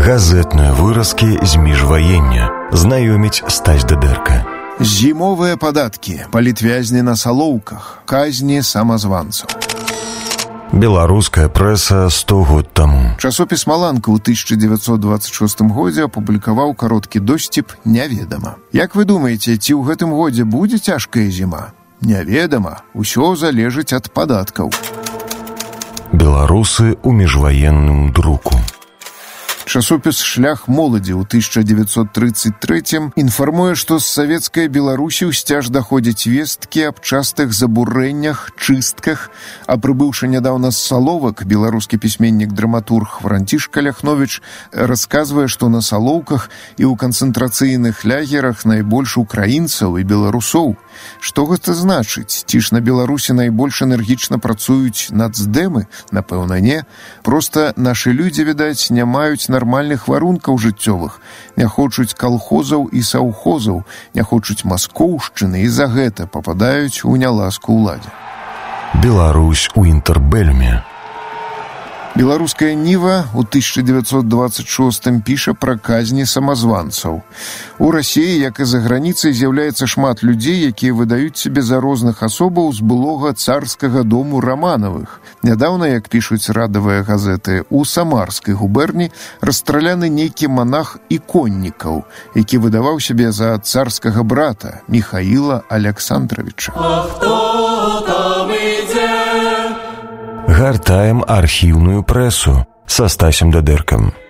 Газетныя выразкі з міжваення. Знаёміць Стась Дыдэрка. Зімовыя падаткі, палітвязні на салоўках, казні самазванцаў. Беларуская прэса 100 год таму. Часопіс «Маланка» ў 1926 годзе апублікаваў кароткі досціп «Няведама». Як вы думаеце, ці ў гэтым годзе будзе цяжкая зіма? Няведама. Усё залежыць ад падаткаў. Беларусы ў міжваенным друку. Часопіс «Шлях моладзі» ў 1933 інфармуе, што з савецкай Беларусі ўсцяж даходзяць весткі аб частых забурэннях, чыстках, а прыбыўшы нядаўна з Саловак, беларускі пісьменнік-драматург Францішка Ляхновіч расказвае, што на Салоўках і ў канцэнтрацыйных лягерах найбольш украінцаў і беларусоў. Што гэта значыць? Ці ж на Беларусі найбольш энергічна працуюць нацдэмы? Напэўна, не. Проста нашы людзі, відаць, не маюць нармальных варункаў жыццёвых, не хочуць калхозаў і саўхозаў, не хочуць маскоўшчыны і за гэта пападаюць у няласку ўладзе. Беларусь у інтэрбэльме. Беларуская Ніва ў 1926 піша пра казні самазванцаў. У Расіі, як і за граніцай, з'яўляецца шмат людзей, якія выдаюць сябе за розных асобаў з былога царскага дому Раманавых. Нядаўна, як пішуць радавыя газеты, у Самарскай губерні расстраляны нейкі манах Іконнікаў, які выдаваў сябе за царскага брата Міхаіла Аляксандравіча. Гартаем архіўную прэсу са Стасем Дыдэркам.